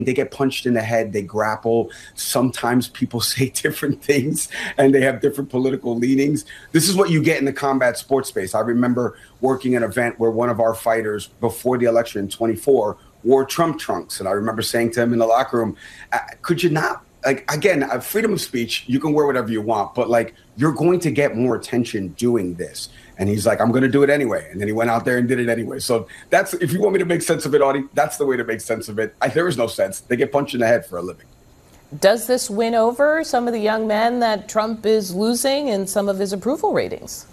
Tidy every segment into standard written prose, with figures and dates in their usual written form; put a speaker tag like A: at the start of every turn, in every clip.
A: They get punched in the head, they grapple. Sometimes people say different things and they have different political leanings. This is what you get in the combat sports space. I remember working an event where one of our fighters before the election in 24 wore Trump trunks. And I remember saying to him in the locker room, could you not, like, again, freedom of speech, you can wear whatever you want, but like, you're going to get more attention doing this. And he's like, I'm going to do it anyway. And then he went out there and did it anyway. So that's, if you want me to make sense of it, Audie, that's the way to make sense of it. There is no sense. They get punched in the head for a living.
B: Does this win over some of the young men that Trump is losing in some of his approval ratings?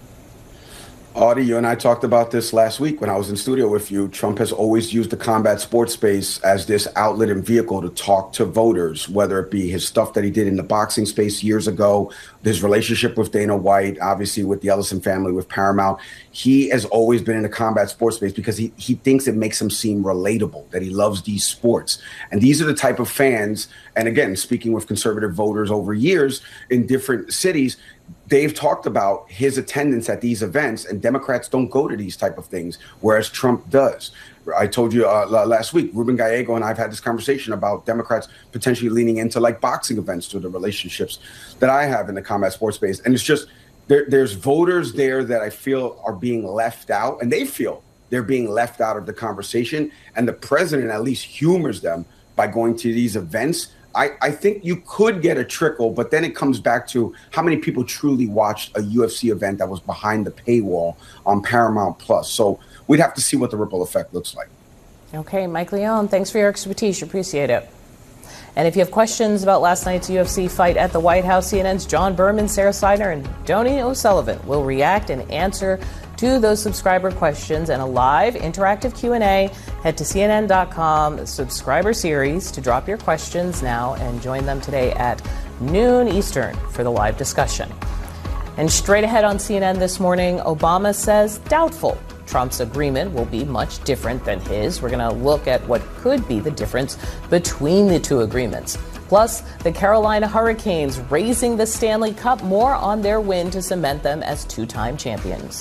A: Audie, you and I talked about this last week when I was in studio with you. Trump has always used the combat sports space as this outlet and vehicle to talk to voters, whether it be his stuff that he did in the boxing space years ago, his relationship with Dana White, obviously with the Ellison family, with Paramount. He has always been in the combat sports space because he thinks it makes him seem relatable, that he loves these sports. And these are the type of fans, and again, speaking with conservative voters over years in different cities, they've talked about his attendance at these events, and Democrats don't go to these type of things, whereas Trump does. I told you last week, Ruben Gallego and I have had this conversation about Democrats potentially leaning into like boxing events through the relationships that I have in the combat sports space. And it's just, there's voters there that I feel are being left out, and they feel they're being left out of the conversation. And the president at least humors them by going to these events. I think you could get a trickle, but then it comes back to how many people truly watched a UFC event that was behind the paywall on Paramount Plus. So we'd have to see what the ripple effect looks like.
B: Okay, Mike Leone, thanks for your expertise. Appreciate it. And if you have questions about last night's UFC fight at the White House, CNN's John Berman, Sarah Seidner, and Donnie O'Sullivan will react and answer to those subscriber questions in a live interactive Q&A. Head to CNN.com subscriber series to drop your questions now and join them today at noon Eastern for the live discussion. And straight ahead on CNN this morning, Obama says doubtful Trump's agreement will be much different than his. We're going to look at what could be the difference between the two agreements. Plus, the Carolina Hurricanes raising the Stanley Cup, more on their win to cement them as two-time champions.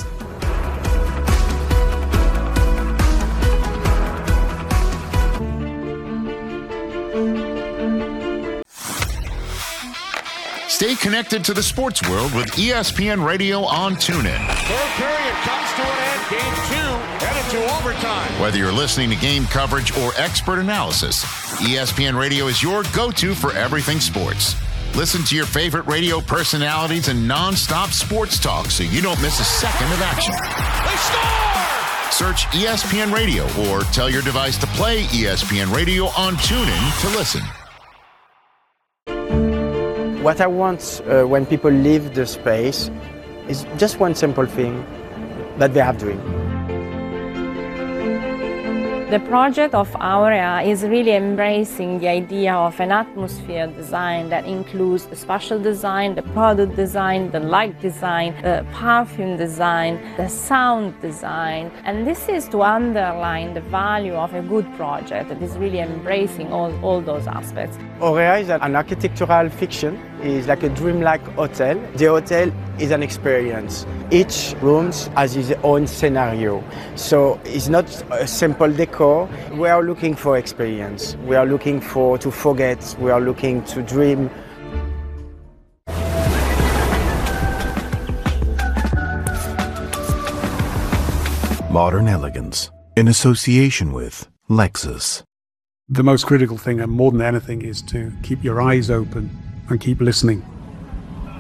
C: Stay connected to the sports world with ESPN Radio on TuneIn.
D: Third period comes to an end. Game 2 headed to overtime.
C: Whether you're listening to game coverage or expert analysis, ESPN Radio is your go-to for everything sports. Listen to your favorite radio personalities and non-stop sports talk so you don't miss a second of action.
D: They score!
C: Search ESPN Radio or tell your device to play ESPN Radio on TuneIn to listen.
E: What I want when people leave the space is just one simple thing, that they have dream.
F: The project of Aurea is really embracing the idea of an atmosphere design that includes the spatial design, the product design, the light design, the perfume design, the sound design. And this is to underline the value of a good project that is really embracing all those aspects.
E: Aurea is an architectural fiction. It's like a dreamlike hotel. The hotel is an experience. Each room has its own scenario. So it's not a simple decor. We are looking for experience. We are looking to forget. We are looking to dream.
G: Modern elegance in association with Lexus.
H: The most critical thing, and more than anything, is to keep your eyes open and keep listening.